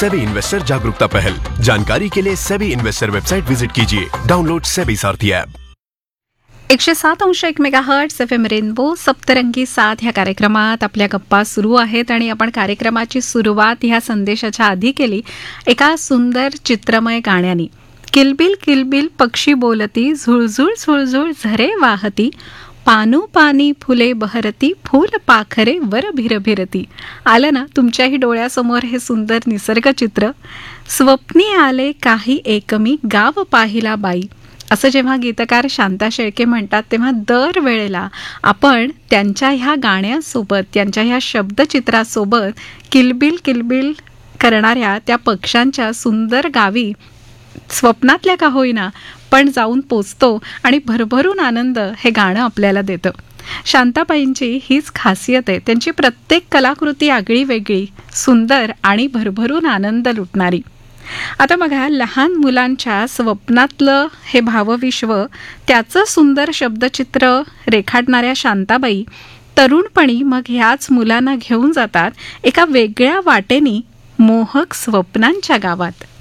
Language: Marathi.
सेबी इन्वेस्टर जागरूकता पहल। जानकारी के लिए सेबी इन्वेस्टर वेबसाइट विजिट कीजिए। डाउनलोड सेबी सारथी ऐप। 107.1 मेगाहर्ट्झ FM रेनबो सप्तरंगी साथ ह्या कार्यक्रमात आपल्या गप्पा सुरू आहेत आणि आपण कार्यक्रमाची सुरुवात ह्या संदेशाच्या आधी केली एका सुंदर चित्रमय गाण्यानी। किलबिल किलबिल पक्षी बोलती, झुळझुळ झुळझुळ झरे वाहती, पानू पानी फुले बहरती, फूल पाखरे वर भिरभिरती। आलं ना तुमच्याही डोळ्यासमोर हे सुंदर निसर्ग चित्र? स्वप्नी आले काही एकमी गाव पाहिला बाई, असं जेव्हा गीतकार शांता शेळके म्हणतात तेव्हा दरवेळेला आपण त्यांच्या ह्या गाण्यासोबत, त्यांच्या ह्या शब्दचित्रासोबत किलबिल किलबिल करणाऱ्या त्या पक्ष्यांच्या सुंदर गावी स्वप्नातल्या का होईना पण जाऊन पोचतो आणि भरभरून आनंद हे गाणं आपल्याला देतं। शांताबाईंची हीच खासियत आहे, त्यांची प्रत्येक कलाकृती आगळी वेगळी, सुंदर आणि भरभरून आनंद लुटणारी। आता बघा, लहान मुलांच्या स्वप्नातलं हे भावविश्व, त्याचं सुंदर शब्दचित्र रेखाटणाऱ्या शांताबाई तरुणपणी मग ह्याच मुलांना घेऊन जातात एका वेगळ्या वाटेनी मोहक स्वप्नांच्या गावात।